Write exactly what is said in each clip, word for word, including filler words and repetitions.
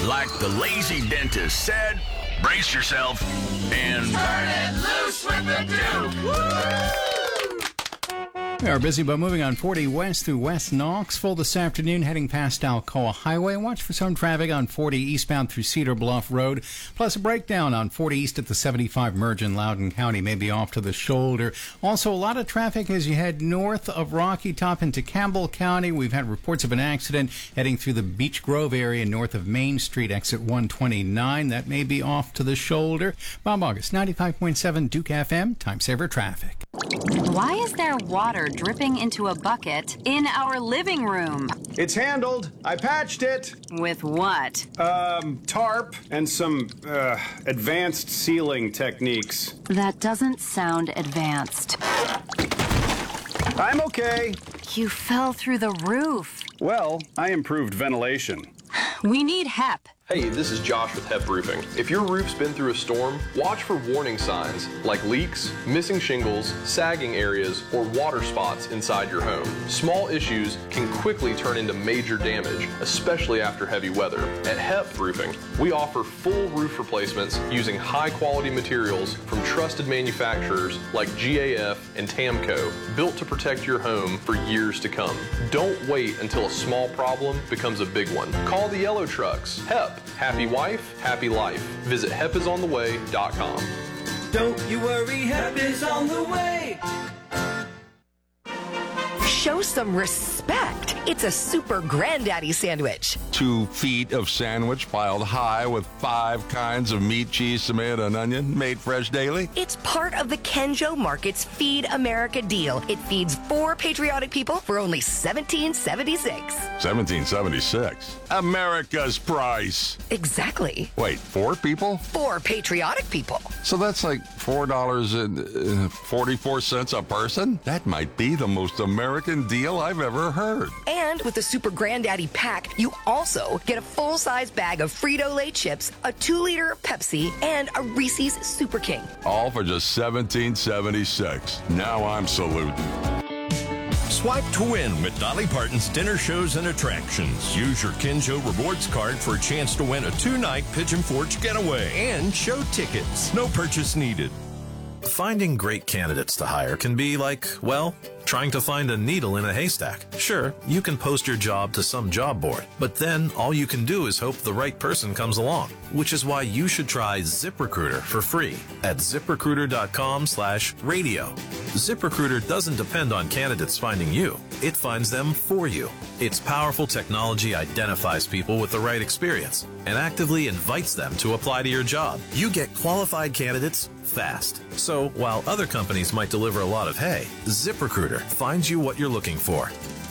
Like the lazy dentist said, brace yourself and turn it loose with the Duke. Woo! We are busy but moving on forty west through West Knoxville this afternoon, heading past Alcoa Highway. Watch for some traffic on forty eastbound through Cedar Bluff Road, plus a breakdown on forty east at the seventy-five merge in Loudoun County, maybe off to the shoulder. Also, a lot of traffic as you head north of Rocky Top into Campbell County. We've had reports of an accident heading through the Beech Grove area north of Main Street, exit one twenty-nine. That may be off to the shoulder. Bob August, ninety-five point seven Duke F M, Time Saver Traffic. Why is there water dripping into a bucket in our living room? It's handled. I patched it. With what? Um, tarp and some, uh, advanced sealing techniques. That doesn't sound advanced. I'm okay. You fell through the roof. Well, I improved ventilation. We need H E P. Hey, this is Josh with H E P Roofing. If your roof's been through a storm, watch for warning signs like leaks, missing shingles, sagging areas, or water spots inside your home. Small issues can quickly turn into major damage, especially after heavy weather. At H E P Roofing, we offer full roof replacements using high-quality materials from trusted manufacturers like G A F and Tamco, built to protect your home for years to come. Don't wait until a small problem becomes a big one. Call the Yellow Trucks. H E P. Happy wife, happy life. Visit hep is on the way dot com. Don't you worry, Hep is on the way. Show some respect. It's a super granddaddy sandwich. Two feet of sandwich piled high with five kinds of meat, cheese, tomato, and onion, made fresh daily. It's part of the Kenjo Market's Feed America deal. It feeds four patriotic people for only seventeen seventy-six. seventeen seventy-six. America's price. Exactly. Wait, four people? Four patriotic people. So that's like four dollars and forty-four cents a person? That might be the most American deal I've ever heard. And with the Super Granddaddy pack, you also get a full-size bag of Frito-Lay chips, a two-liter Pepsi, and a Reese's Super King. All for just seventeen seventy-six. Now I'm saluting. Swipe to win with Dolly Parton's dinner shows and attractions. Use your Kenjo Rewards card for a chance to win a two-night Pigeon Forge getaway and show tickets. No purchase needed. Finding great candidates to hire can be like, well, trying to find a needle in a haystack. Sure, you can post your job to some job board, but then all you can do is hope the right person comes along, which is why you should try ZipRecruiter for free at ZipRecruiter.com slash radio. ZipRecruiter doesn't depend on candidates finding you. It finds them for you. Its powerful technology identifies people with the right experience and actively invites them to apply to your job. You get qualified candidates fast. So while other companies might deliver a lot of hay, ZipRecruiter finds you what you're looking for.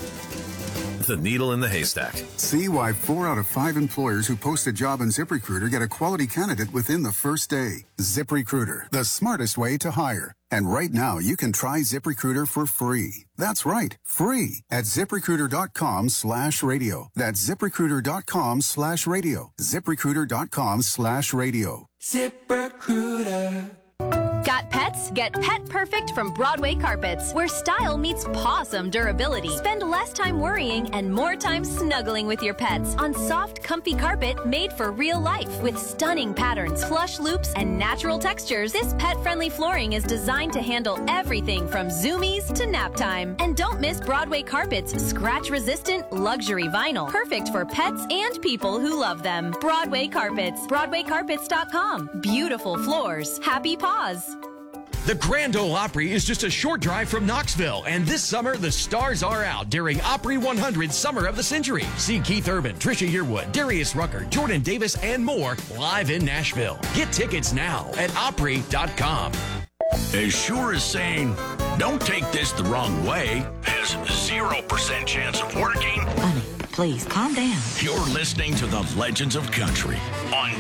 The needle in the haystack. See why four out of five employers who post a job on ZipRecruiter get a quality candidate within the first day. ZipRecruiter, the smartest way to hire. And right now, you can try ZipRecruiter for free. That's right, free at ZipRecruiter.com slash radio. That's ZipRecruiter.com slash radio. ZipRecruiter.com slash radio. ZipRecruiter. Got pets? Get Pet Perfect from Broadway Carpets, where style meets pawsome durability. Spend less time worrying and more time snuggling with your pets on soft, comfy carpet made for real life. With stunning patterns, plush loops, and natural textures, this pet-friendly flooring is designed to handle everything from zoomies to nap time. And don't miss Broadway Carpets' scratch-resistant luxury vinyl, perfect for pets and people who love them. Broadway Carpets, Broadway Carpets dot com. Beautiful floors, happy paws. The Grand Ole Opry is just a short drive from Knoxville, and this summer the stars are out during Opry one hundred Summer of the Century. See Keith Urban, Trisha Yearwood, Darius Rucker, Jordan Davis, and more live in Nashville. Get tickets now at Opry dot com. As sure as saying, don't take this the wrong way, has zero percent chance of working. Honey, please calm down. You're listening to the Legends of Country on